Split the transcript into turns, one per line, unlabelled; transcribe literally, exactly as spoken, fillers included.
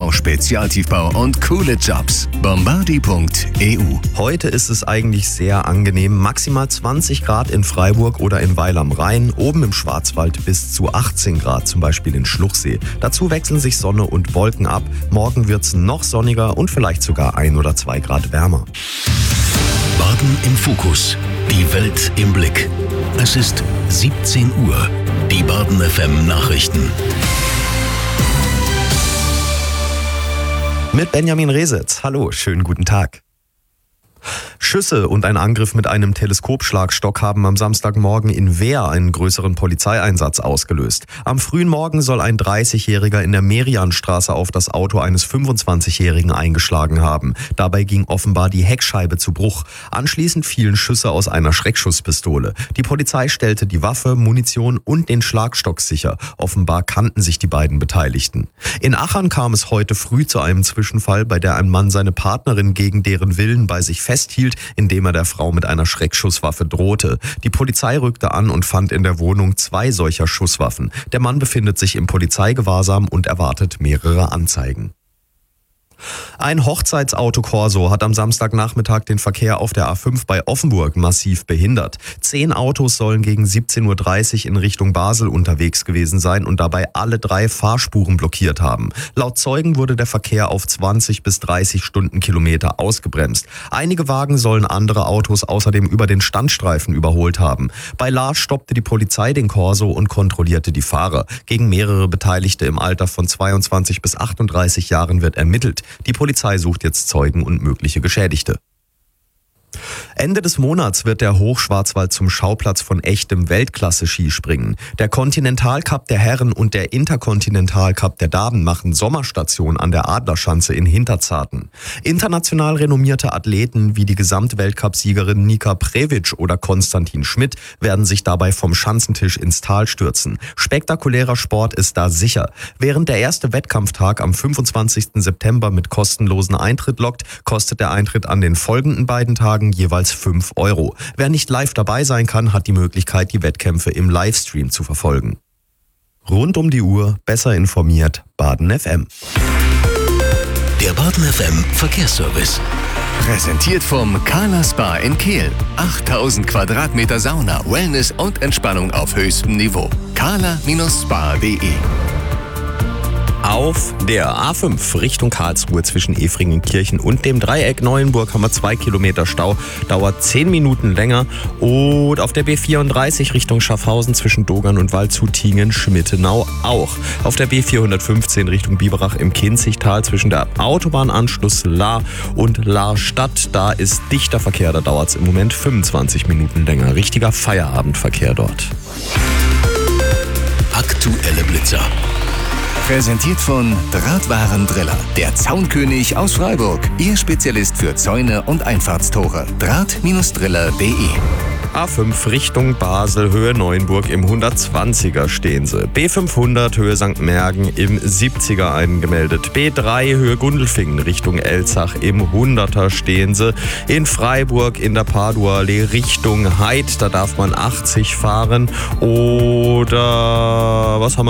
Tiefbau, Spezialtiefbau und coole Jobs. bombardier punkt e u.
Heute ist es eigentlich sehr angenehm. Maximal zwanzig Grad in Freiburg oder in Weil am Rhein. Oben im Schwarzwald bis zu achtzehn Grad, zum Beispiel in Schluchsee. Dazu wechseln sich Sonne und Wolken ab. Morgen wird's noch sonniger und vielleicht sogar ein oder zwei Grad wärmer.
Baden im Fokus. Die Welt im Blick. Es ist siebzehn Uhr. Die Baden F M Nachrichten.
Mit Benjamin Resitz. Hallo, schönen guten Tag. Schüsse und ein Angriff mit einem Teleskopschlagstock haben am Samstagmorgen in Wehr einen größeren Polizeieinsatz ausgelöst. Am frühen Morgen soll ein dreißigjähriger in der Merianstraße auf das Auto eines fünfundzwanzigjährigen eingeschlagen haben. Dabei ging offenbar die Heckscheibe zu Bruch. Anschließend fielen Schüsse aus einer Schreckschusspistole. Die Polizei stellte die Waffe, Munition und den Schlagstock sicher. Offenbar kannten sich die beiden Beteiligten. In Achern kam es heute früh zu einem Zwischenfall, bei der ein Mann seine Partnerin gegen deren Willen bei sich festhielt, indem er der Frau mit einer Schreckschusswaffe drohte. Die Polizei rückte an und fand in der Wohnung zwei solcher Schusswaffen. Der Mann befindet sich im Polizeigewahrsam und erwartet mehrere Anzeigen. Ein Hochzeitsauto-Corso hat am Samstagnachmittag den Verkehr auf der A fünf bei Offenburg massiv behindert. Zehn Autos sollen gegen siebzehn Uhr dreißig in Richtung Basel unterwegs gewesen sein und dabei alle drei Fahrspuren blockiert haben. Laut Zeugen wurde der Verkehr auf zwanzig bis dreißig Stundenkilometer ausgebremst. Einige Wagen sollen andere Autos außerdem über den Standstreifen überholt haben. Bei Lars stoppte die Polizei den Corso und kontrollierte die Fahrer. Gegen mehrere Beteiligte im Alter von zweiundzwanzig bis achtunddreißig Jahren wird ermittelt. Die Polizei sucht jetzt Zeugen und mögliche Geschädigte. Ende des Monats wird der Hochschwarzwald zum Schauplatz von echtem Weltklasse-Skispringen. Der Continental-Cup der Herren und der Intercontinental-Cup der Damen machen Sommerstation an der Adlerschanze in Hinterzarten. International renommierte Athleten wie die Gesamtweltcup-Siegerin Nika Previtsch oder Konstantin Schmidt werden sich dabei vom Schanzentisch ins Tal stürzen. Spektakulärer Sport ist da sicher. Während der erste Wettkampftag am fünfundzwanzigsten September mit kostenlosen Eintritt lockt, kostet der Eintritt an den folgenden beiden Tagen jeweils fünf Euro. Wer nicht live dabei sein kann, hat die Möglichkeit, die Wettkämpfe im Livestream zu verfolgen. Rund um die Uhr, besser informiert, Baden F M.
Der Baden F M Verkehrsservice. Präsentiert vom Kala Spa in Kehl. achttausend Quadratmeter Sauna, Wellness und Entspannung auf höchstem Niveau. kala Spa punkt de.
Auf der A fünf Richtung Karlsruhe zwischen Efringenkirchen und dem Dreieck Neuenburg haben wir zwei Kilometer Stau, dauert zehn Minuten länger. Und auf der B vierunddreißig Richtung Schaffhausen zwischen Dogern und Waldshutingen-Schmittenau auch. Auf der B vierhundertfünfzehn Richtung Biberach im Kinzigtal zwischen der Autobahnanschluss Lahr und Lahrstadt. Da ist dichter Verkehr, da dauert es im Moment fünfundzwanzig Minuten länger. Richtiger Feierabendverkehr dort.
Aktuelle Blitzer. Präsentiert von Drahtwarendriller, der Zaunkönig aus Freiburg. Ihr Spezialist für Zäune und Einfahrtstore. draht Driller punkt de.
A fünf Richtung Basel, Höhe Neuenburg im hundertzwanziger stehen sie. B fünfhundert Höhe Sankt Mergen im siebziger eingemeldet. B drei Höhe Gundelfingen Richtung Elzach im hunderter stehen sie. In Freiburg in der Paduallee Richtung Heid, da darf man achtzig fahren. Oder was haben wir?